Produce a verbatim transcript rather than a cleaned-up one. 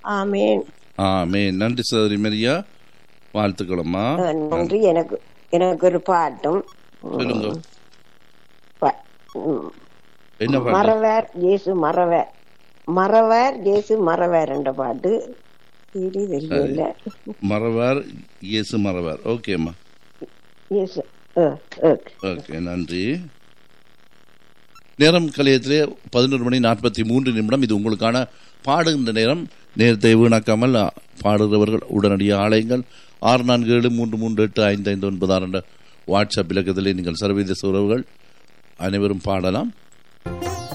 ஆமேன். ஆமென். நன்றி சகோதரி மரியா, வாழ்த்துக்களம்மா. நன்றி. எனக்கு எனக்கு ஒரு பாட்டும் சொல்லுங்க. ப- ம், என்ன பாட்டு? மறவர் இயேசு மறவர் மறவர் இயேசு மறவர் என்ற பாட்டு இது தெரியல. மறவார் இயேசு மறவார். ஓகேம்மா, இயேசு ஆ, ஓகே. ஓகே, நன்றி. நேரம் கலையத்திலே பதினொரு மணி நாற்பத்தி மூன்று நிமிடம். இது உங்களுக்கான பாடுகின்ற நேரம். நேரத்தை வீணாக்காமல் பாடுகிறவர்கள் உடனடியாக ஆலயங்கள் ஆறு நான்கு ஏழு மூன்று மூன்று எட்டு ஐந்து ஐந்து ஒன்பது ஆறு என்ற வாட்ஸ்அப் இலக்கத்திலே நீங்கள் சர்வதேச உறவுகள் அனைவரும் பாடலாம்.